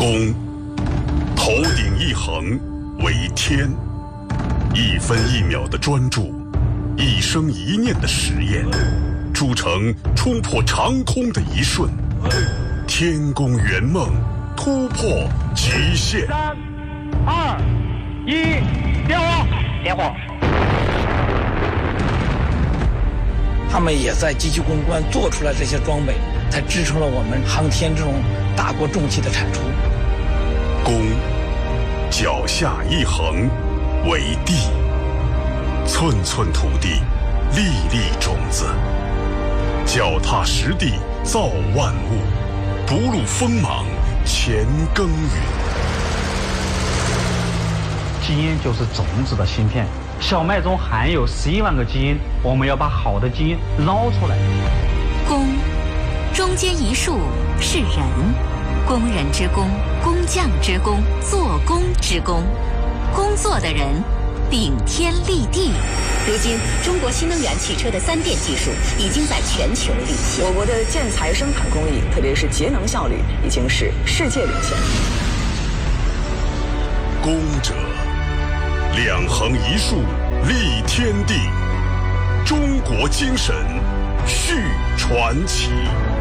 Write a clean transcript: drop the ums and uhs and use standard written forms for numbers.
公，头顶一横为天，一分一秒的专注，一生一念的实验，铸成冲破长空的一瞬，天宫圆梦，突破极限。 3、2、1，点火！点火！ 他们也在积极攻关做出来这些装备，才支撑了我们航天这种大国重器的产出。 公，脚下一横为地，寸寸土地，粒粒种子，脚踏实地造万物，不露锋芒前耕耘。 基因就是种子的芯片，小麦中含有11万个基因，我们要把好的基因捞出来。 工，中间一竖是人，工人之工，工匠之工，做工之工，工作的人顶天立地。如今，中国新能源汽车的3电技术已经在全球领先。 我国的建材生产工艺，特别是节能效率，已经是世界领先。 工者，两横一竖立天地，中国精神续传奇。